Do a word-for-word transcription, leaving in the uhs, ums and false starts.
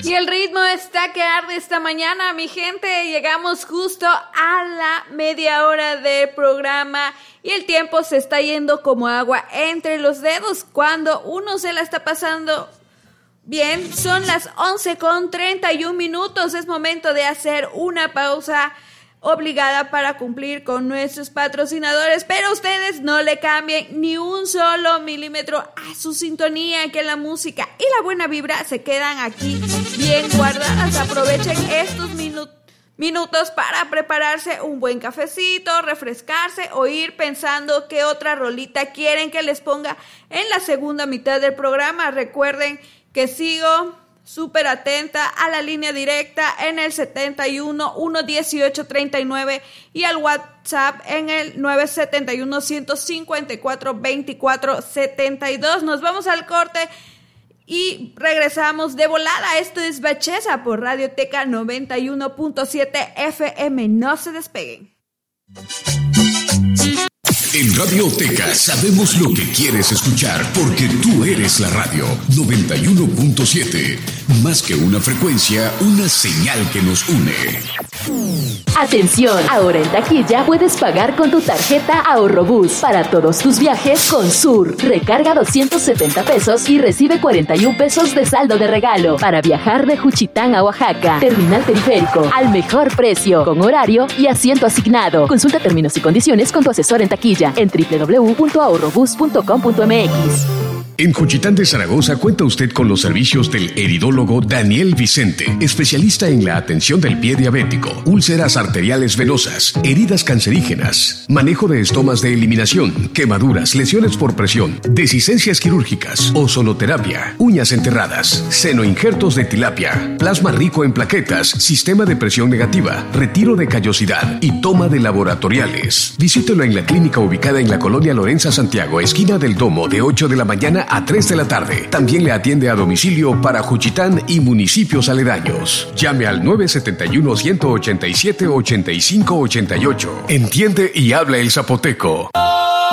Y el ritmo está que arde esta mañana, mi gente. Llegamos justo a la media hora del programa y el tiempo se está yendo como agua entre los dedos cuando uno se la está pasando bien. Son las once con treinta y un minutos. Es momento de hacer una pausa obligada para cumplir con nuestros patrocinadores, pero ustedes no le cambien ni un solo milímetro a su sintonía, que la música y la buena vibra se quedan aquí bien guardadas. Aprovechen estos minu- minutos para prepararse un buen cafecito, refrescarse o ir pensando qué otra rolita quieren que les ponga en la segunda mitad del programa. Recuerden que sigo súper atenta a la línea directa en el setenta y uno, ciento dieciocho, treinta y nueve y al WhatsApp en el nueve siete uno, ciento cincuenta y cuatro, veinticuatro setenta y dos. Nos vamos al corte y regresamos de volada. Esto es Bacheza por Radioteca noventa y uno punto siete F M. No se despeguen. En Radioteca sabemos lo que quieres escuchar porque tú eres la radio noventa y uno punto siete. Más que una frecuencia, una señal que nos une. Atención, ahora en taquilla puedes pagar con tu tarjeta Ahorrobús para todos tus viajes con Sur. Recarga doscientos setenta pesos y recibe cuarenta y un pesos de saldo de regalo para viajar de Juchitán a Oaxaca. Terminal periférico, al mejor precio, con horario y asiento asignado. Consulta términos y condiciones con tu asesor en taquilla en doble u doble u doble u punto ahorrobús punto com punto m x. En Juchitán de Zaragoza cuenta usted con los servicios del heridólogo Daniel Vicente, especialista en la atención del pie diabético, úlceras arteriales venosas, heridas cancerígenas, manejo de estomas de eliminación, quemaduras, lesiones por presión, desicencias quirúrgicas, ozonoterapia, uñas enterradas, senoinjertos de tilapia, plasma rico en plaquetas, sistema de presión negativa, retiro de callosidad y toma de laboratoriales. Visítelo en la clínica ubicada en la colonia Lorenza Santiago, esquina del Domo, de ocho de la mañana a tres de la tarde. También le atiende a domicilio para Juchitán y municipios aledaños. Llame al nueve siete uno, ciento ochenta y siete, ochenta y cinco ochenta y ocho. Entiende y habla el zapoteco.